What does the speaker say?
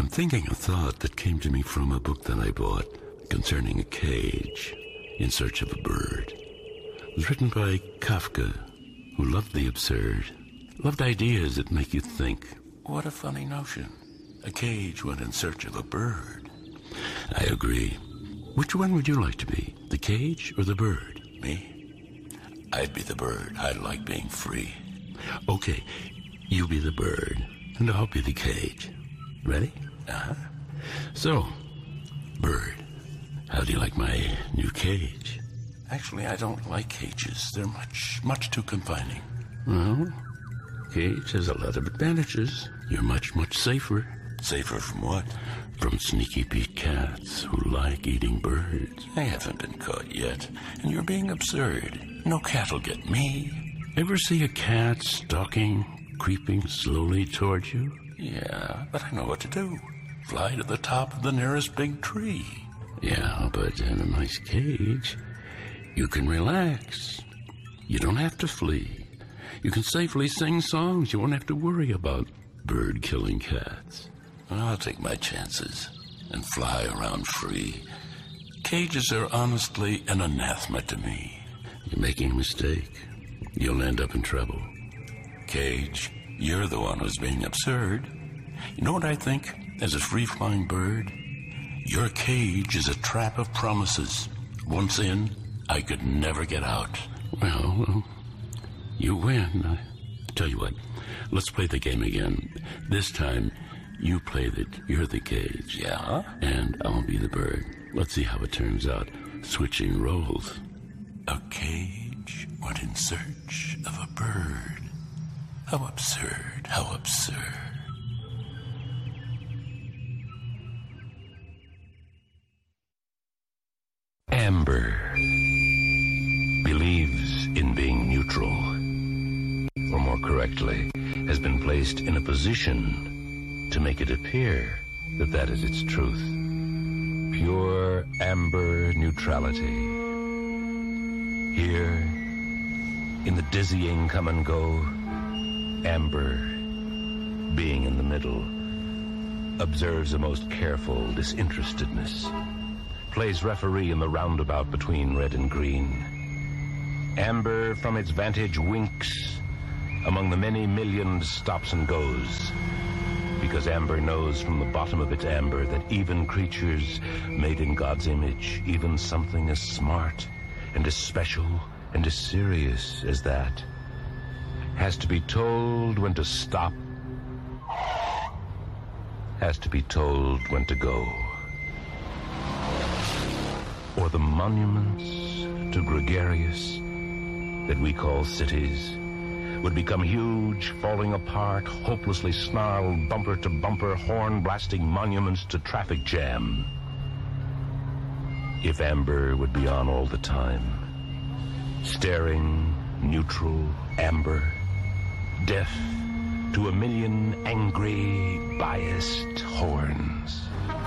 thinking a thought that came to me from a book that I bought concerning a cage in search of a bird. It was written by Kafka, who loved the absurd, loved ideas that make you think. What a funny notion. A cage went in search of a bird. I agree. Which one would you like to be, the cage or the bird? Me? I'd be the bird. I like being free. Okay, you be the bird, and I'll be the cage. Ready? Uh-huh. So, bird, how do you like my new cage? Actually, I don't like cages. They're much too confining. Well, cage has a lot of advantages. You're much safer. Safer from what? From sneaky Pete cats who like eating birds. I haven't been caught yet, and you're being absurd. No cat'll get me. Ever see a cat stalking, creeping slowly towards you? Yeah, but I know what to do. Fly to the top of the nearest big tree. Yeah, but in a nice cage, you can relax. You don't have to flee. You can safely sing songs. You won't have to worry about bird-killing cats. I'll take my chances and fly around free. Cages are honestly an anathema to me. You're making a mistake. You'll end up in trouble. Cage, you're the one who's being absurd. You know what I think as a free-flying bird? Your cage is a trap of promises. Once in, I could never get out. Well, you win. I tell you what, let's play the game again. This time, you play that you're the cage. Yeah? And I'll be the bird. Let's see how it turns out. Switching roles. A cage went in search of a bird. How absurd, how absurd. Amber believes in being neutral, or more correctly, has been placed in a position to make it appear that that is its truth. Pure amber neutrality. Here, in the dizzying come and go, Amber, being in the middle, observes a most careful disinterestedness, plays referee in the roundabout between red and green. Amber, from its vantage, winks among the many million stops and goes, because Amber knows from the bottom of its amber that even creatures made in God's image, even something as smart and as special and as serious as that, has to be told when to stop, has to be told when to go. Or the monuments to gregarious that we call cities would become huge, falling apart, hopelessly snarled, bumper-to-bumper, horn-blasting monuments to traffic jam. If Amber would be on all the time, staring, neutral, amber, deaf to a million angry, biased horns.